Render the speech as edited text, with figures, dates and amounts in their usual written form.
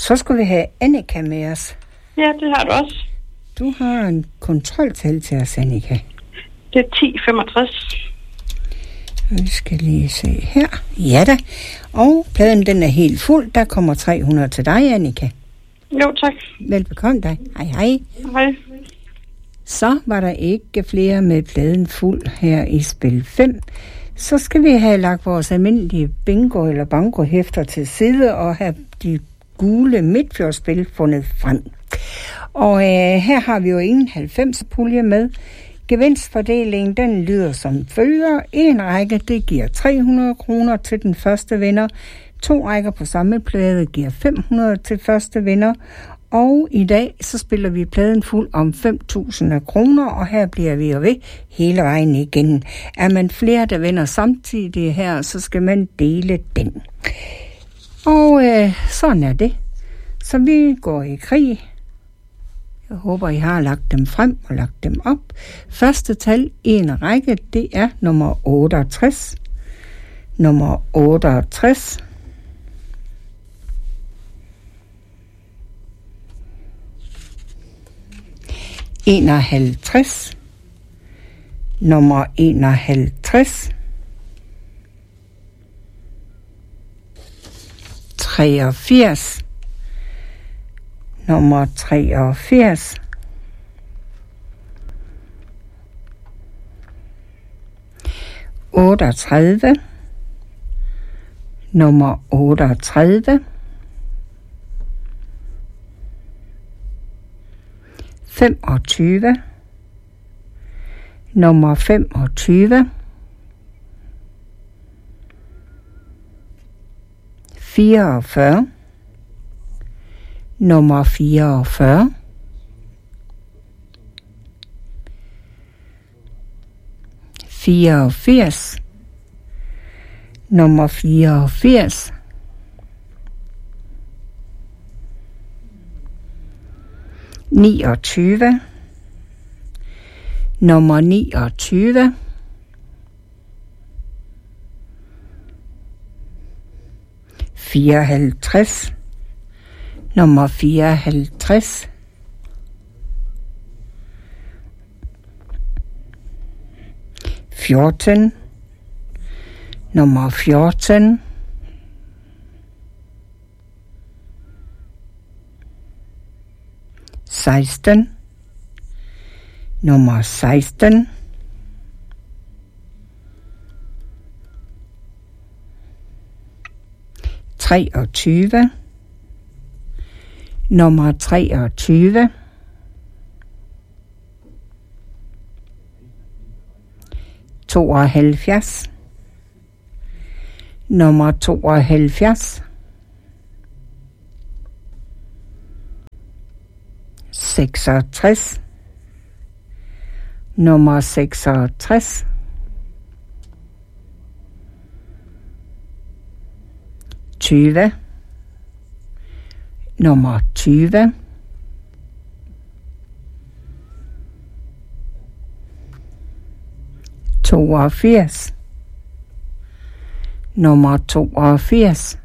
Så skal vi have Annika med os. Ja, det har du også. Du har en kontroltal til os, Annika. Det er 1065. Vi skal lige se her. Ja da. Og pladen den er helt fuld. Der kommer 300 til dig, Annika. Jo, tak. Velbekomme dig. Hej, hej. Hej. Så var der ikke flere med pladen fuld her i spil 5. Så skal vi have lagt vores almindelige bingo- eller banko-hæfter til side og have de gule midtfjordsspil fundet frem. Og her har vi jo ingen 90-pulje med. Gevinstfordelingen, den lyder som følger. En række, det giver 300 kroner til den første vinder. 2 rækker på samme plade giver 500 til første vinder. Og i dag, så spiller vi pladen fuld om 5.000 kroner, og her bliver vi jo ved hele vejen igen. Er man flere, der vinder samtidig her, så skal man dele den. Og sådan er det. Så vi går i krig. Jeg håber, I har lagt dem frem og lagt dem op. Første tal i en række, det er nummer 68. Nummer 68. ...51... nummer 51... 83... nummer 83... 38... nummer 38... 25... nummer 25... 44... nummer 44... 84... nummer 84... 29... nummer 29... 54... nummer 54... 14... nummer 14... 16... nummer 16... 23... nummer 23... 72... nummer 72... 66... nummer 66... 20... nummer 20... 82... nummer 82...